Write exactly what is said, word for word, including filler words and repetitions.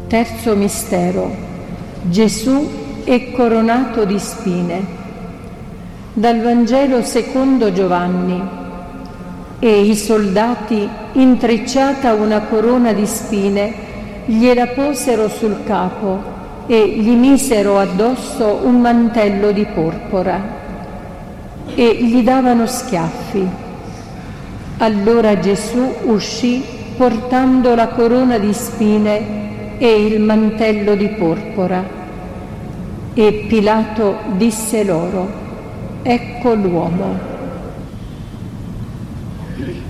Terzo mistero. Gesù è coronato di spine. Dal Vangelo secondo Giovanni. E i soldati, intrecciata una corona di spine, gliela posero sul capo e gli misero addosso un mantello di porpora e gli davano schiaffi. Allora Gesù uscì portando la corona di spine e il mantello di porpora. E Pilato disse loro: ecco l'uomo.